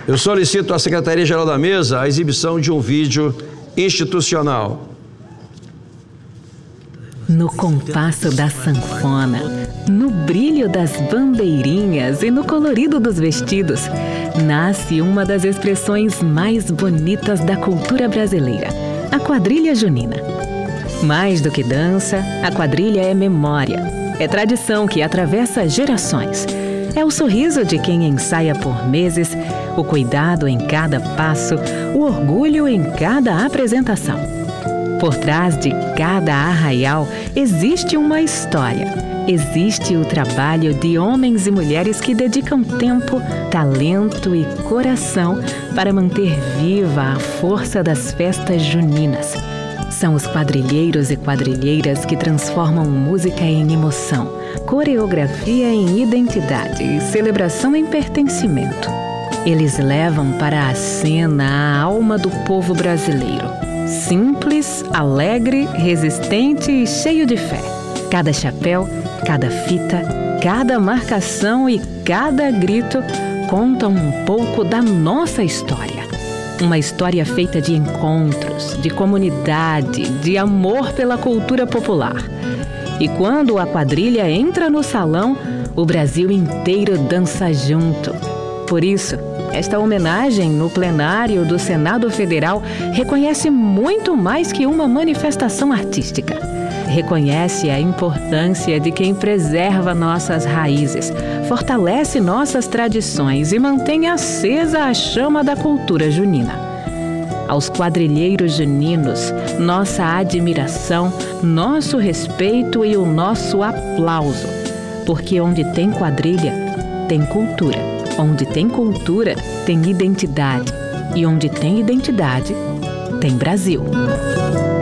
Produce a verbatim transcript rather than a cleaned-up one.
Eu solicito à Secretaria-Geral da Mesa a exibição de um vídeo institucional. No compasso da sanfona, no brilho das bandeirinhas e no colorido dos vestidos, nasce uma das expressões mais bonitas da cultura brasileira, a quadrilha junina. Mais do que dança, a quadrilha é memória, é tradição que atravessa gerações. É o sorriso de quem ensaia por meses, o cuidado em cada passo, o orgulho em cada apresentação. Por trás de cada arraial existe uma história. Existe o trabalho de homens e mulheres que dedicam tempo, talento e coração para manter viva a força das festas juninas. São os quadrilheiros e quadrilheiras que transformam música em emoção, coreografia em identidade e celebração em pertencimento. Eles levam para a cena a alma do povo brasileiro. Simples, alegre, resistente e cheio de fé. Cada chapéu, cada fita, cada marcação e cada grito contam um pouco da nossa história. Uma história feita de encontros, de comunidade, de amor pela cultura popular. E quando a quadrilha entra no salão, o Brasil inteiro dança junto. Por isso, esta homenagem no plenário do Senado Federal reconhece muito mais que uma manifestação artística. Reconhece a importância de quem preserva nossas raízes, fortalece nossas tradições e mantém acesa a chama da cultura junina. Aos quadrilheiros juninos, nossa admiração, nosso respeito e o nosso aplauso. Porque onde tem quadrilha, tem cultura. Onde tem cultura, tem identidade. E onde tem identidade, tem Brasil.